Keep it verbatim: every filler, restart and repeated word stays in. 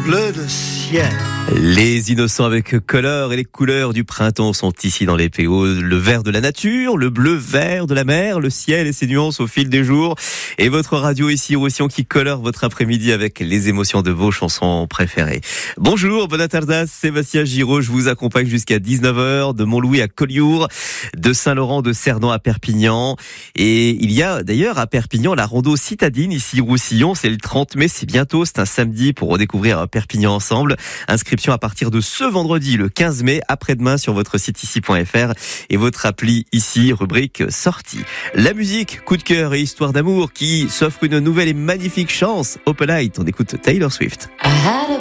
bleu de ciel. Les innocents avec Color et les couleurs du printemps sont ici dans les P O. Le vert de la nature, le bleu vert de la mer, le ciel et ses nuances au fil des jours. Et votre radio ici, Roussillon, qui colore votre après-midi avec les émotions de vos chansons préférées. Bonjour, bonne tardas, Sébastien Giraud, je vous accompagne jusqu'à dix-neuf heures, de Montlouis à Collioure, de Saint-Laurent de Cerdan à Perpignan. Et il y a d'ailleurs à Perpignan la rando citadine ici, Roussillon, c'est le trente mai, c'est bientôt, c'est un samedi pour redécouvrir Perpignan ensemble. Inscription à partir de ce vendredi, le quinze mai, après-demain sur votre site ici point f r et votre appli ici, rubrique sortie. La musique, coup de cœur et histoire d'amour qui s'offre une nouvelle et magnifique chance. Open Light, on écoute Taylor Swift.